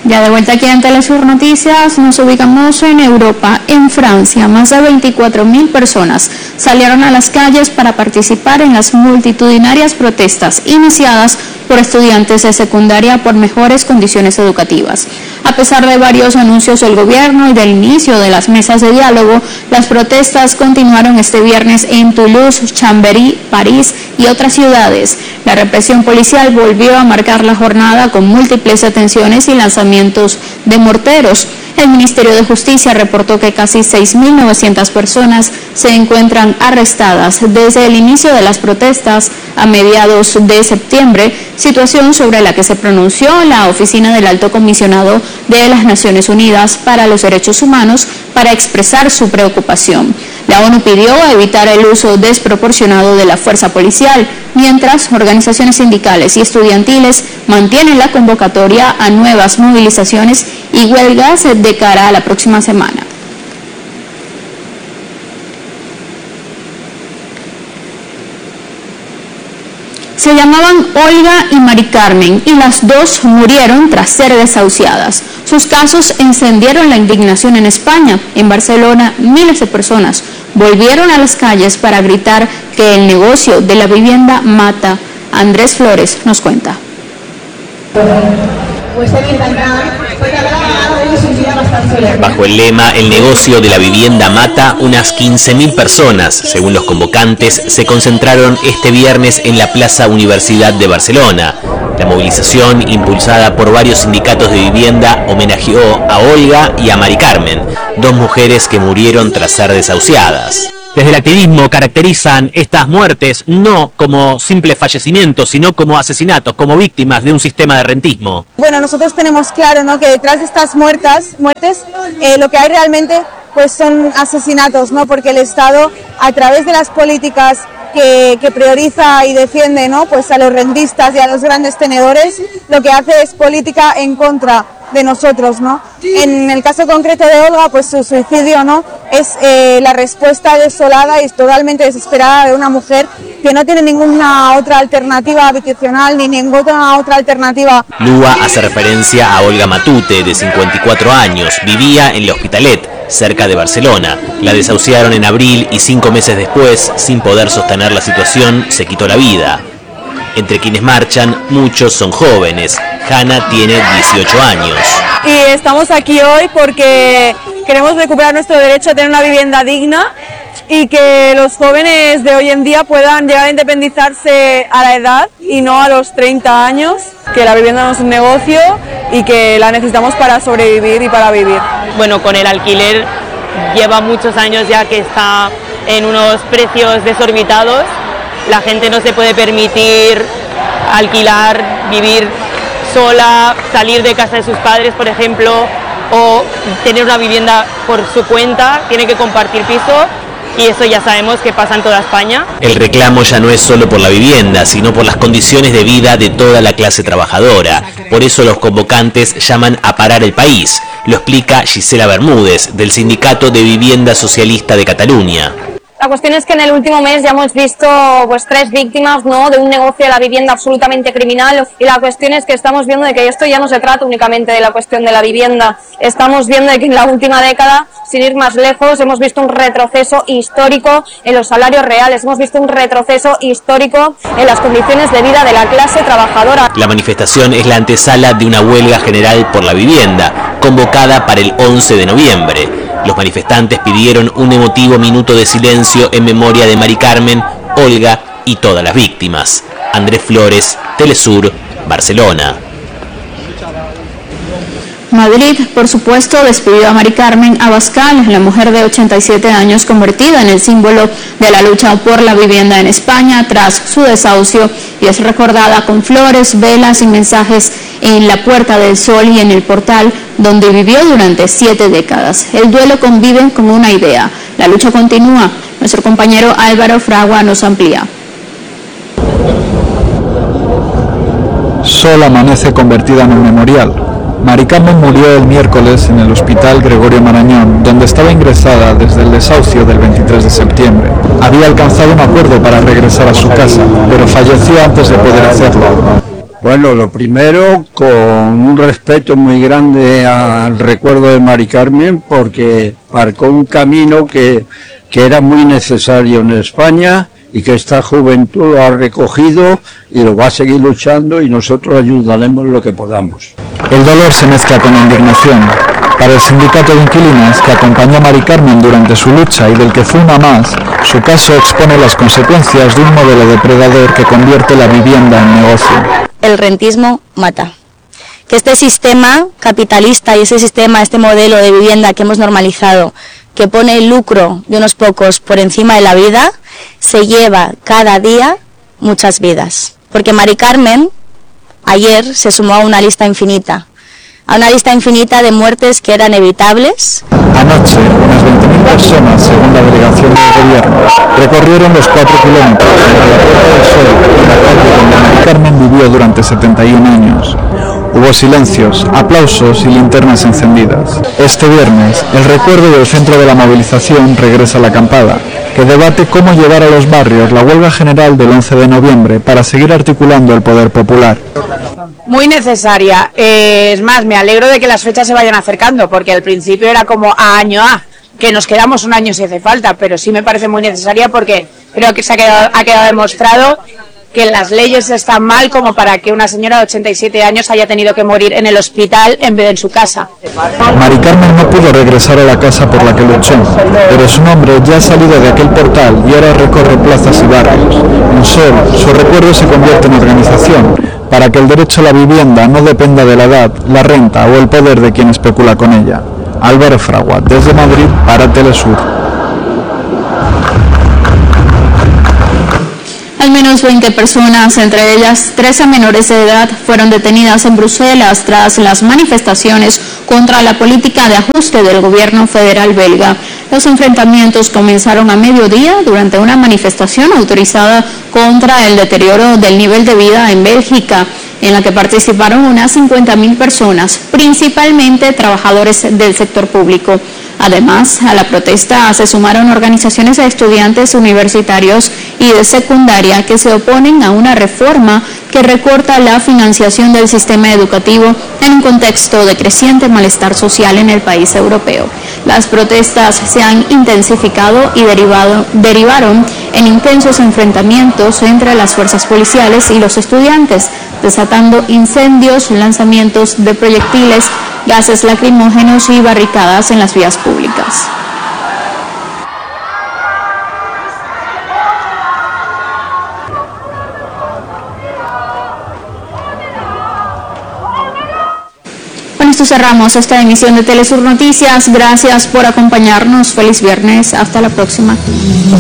Ya de vuelta aquí en Telesur Noticias, nos ubicamos en Europa. En Francia, más de 24.000 personas salieron a las calles para participar en las multitudinarias protestas iniciadas por estudiantes de secundaria por mejores condiciones educativas. A pesar de varios anuncios del gobierno y del inicio de las mesas de diálogo, las protestas continuaron este viernes en Toulouse, Chambéry, París y otras ciudades. La represión policial volvió a marcar la jornada con múltiples detenciones y lanzamientos de morteros. El Ministerio de Justicia reportó que casi 6.900 personas se encuentran arrestadas desde el inicio de las protestas a mediados de septiembre, situación sobre la que se pronunció la Oficina del Alto Comisionado de las Naciones Unidas para los Derechos Humanos para expresar su preocupación. La ONU pidió evitar el uso desproporcionado de la fuerza policial, mientras organizaciones sindicales y estudiantiles mantienen la convocatoria a nuevas movilizaciones y huelgas de cara a la próxima semana. Se llamaban Olga y Mari Carmen y las dos murieron tras ser desahuciadas. Sus casos encendieron la indignación en España. En Barcelona, miles de personas volvieron a las calles para gritar que el negocio de la vivienda mata. Andrés Flores nos cuenta. Bajo el lema "El negocio de la vivienda mata", unas 15.000 personas, según los convocantes, se concentraron este viernes en la Plaza Universidad de Barcelona. La movilización, impulsada por varios sindicatos de vivienda, homenajeó a Olga y a Mari Carmen, dos mujeres que murieron tras ser desahuciadas. Desde el activismo caracterizan estas muertes no como simples fallecimientos, sino como asesinatos, como víctimas de un sistema de rentismo. Bueno, nosotros tenemos claro, ¿no?, que detrás de estas muertes lo que hay realmente pues son asesinatos, ¿no?, porque el Estado, a través de las políticas que prioriza y defiende, ¿no?, pues a los rentistas y a los grandes tenedores, lo que hace es política en contra de nosotros, ¿no? En el caso concreto de Olga, pues su suicidio, ¿no?, es la respuesta desolada y totalmente desesperada de una mujer que no tiene ninguna otra alternativa habitacional ni ninguna otra alternativa. Lua hace referencia a Olga Matute, de 54 años, vivía en el Hospitalet, cerca de Barcelona. La desahuciaron en abril y 5 meses después, sin poder sostener la situación, se quitó la vida. Entre quienes marchan, muchos son jóvenes. Hanna tiene 18 años. Y estamos aquí hoy porque queremos recuperar nuestro derecho a tener una vivienda digna y que los jóvenes de hoy en día puedan llegar a independizarse a la edad y no a los 30 años, que la vivienda no es un negocio y que la necesitamos para sobrevivir y para vivir. Bueno, con el alquiler lleva muchos años ya que está en unos precios desorbitados. La gente no se puede permitir alquilar, vivir sola, salir de casa de sus padres, por ejemplo, o tener una vivienda por su cuenta, tiene que compartir piso, y eso ya sabemos que pasa en toda España. El reclamo ya no es solo por la vivienda, sino por las condiciones de vida de toda la clase trabajadora. Por eso los convocantes llaman a parar el país. Lo explica Gisela Bermúdez, del Sindicato de Vivienda Socialista de Cataluña. La cuestión es que en el último mes ya hemos visto pues 3 víctimas, ¿no?, de un negocio de la vivienda absolutamente criminal, y la cuestión es que estamos viendo de que esto ya no se trata únicamente de la cuestión de la vivienda. Estamos viendo de que en la última década, sin ir más lejos, hemos visto un retroceso histórico en los salarios reales, hemos visto un retroceso histórico en las condiciones de vida de la clase trabajadora. La manifestación es la antesala de una huelga general por la vivienda, convocada para el 11 de noviembre. Los manifestantes pidieron un emotivo minuto de silencio en memoria de Mari Carmen, Olga y todas las víctimas. Andrés Flores, Telesur, Barcelona. Madrid, por supuesto, despidió a Mari Carmen Abascal, la mujer de 87 años convertida en el símbolo de la lucha por la vivienda en España tras su desahucio, y es recordada con flores, velas y mensajes en la Puerta del Sol y en el Portal, donde vivió durante 7 décadas. El duelo convive como una idea. La lucha continúa. Nuestro compañero Álvaro Fragua nos amplía. Sol amanece convertida en un memorial. Mari Carmen murió el miércoles en el Hospital Gregorio Marañón, donde estaba ingresada desde el desahucio del 23 de septiembre. Había alcanzado un acuerdo para regresar a su casa, pero falleció antes de poder hacerlo. Bueno, lo primero, con un respeto muy grande al recuerdo de Mari Carmen, porque marcó un camino que era muy necesario en España y que esta juventud lo ha recogido y lo va a seguir luchando, y nosotros ayudaremos lo que podamos. El dolor se mezcla con la indignación. Para el sindicato de inquilinos que acompañó a Mari Carmen durante su lucha y del que fue una más, su caso expone las consecuencias de un modelo depredador que convierte la vivienda en negocio. El rentismo mata. Que este sistema capitalista y este modelo de vivienda que hemos normalizado, que pone el lucro de unos pocos por encima de la vida, se lleva cada día muchas vidas. Porque Mari Carmen ayer se sumó a una lista infinita de muertes que eran evitables. Anoche, unas 20.000 personas, según la delegación del gobierno, recorrieron los 4 kilómetros entre la Puerta del Sol y la calle donde Mari Carmen vivió durante 71 años. Hubo silencios, aplausos y linternas encendidas. Este viernes, el recuerdo del centro de la movilización regresa a la acampada, que debate cómo llevar a los barrios la huelga general del 11 de noviembre para seguir articulando el poder popular. Muy necesaria, es más, me alegro de que las fechas se vayan acercando, porque al principio era como a año A, que nos quedamos un año si hace falta, pero sí me parece muy necesaria porque creo que ha quedado demostrado que las leyes están mal como para que una señora de 87 años haya tenido que morir en el hospital en vez de en su casa. Mari Carmen no pudo regresar a la casa por la que luchó, pero su nombre ya ha salido de aquel portal y ahora recorre plazas y barrios. En Sol, su recuerdo se convierte en organización, para que el derecho a la vivienda no dependa de la edad, la renta o el poder de quien especula con ella. Álvaro Fragua, desde Madrid para Telesur. Al menos 20 personas, entre ellas 13 menores de edad, fueron detenidas en Bruselas tras las manifestaciones contra la política de ajuste del gobierno federal belga. Los enfrentamientos comenzaron a mediodía durante una manifestación autorizada contra el deterioro del nivel de vida en Bélgica, en la que participaron unas 50.000 personas, principalmente trabajadores del sector público. Además, a la protesta se sumaron organizaciones de estudiantes universitarios y de secundaria que se oponen a una reforma que recorta la financiación del sistema educativo en un contexto de creciente malestar social en el país europeo. Las protestas se han intensificado y derivaron en intensos enfrentamientos entre las fuerzas policiales y los estudiantes, desatando incendios, lanzamientos de proyectiles, gases lacrimógenos y barricadas en las vías públicas. Con esto cerramos esta emisión de Telesur Noticias. Gracias por acompañarnos. Feliz viernes. Hasta la próxima.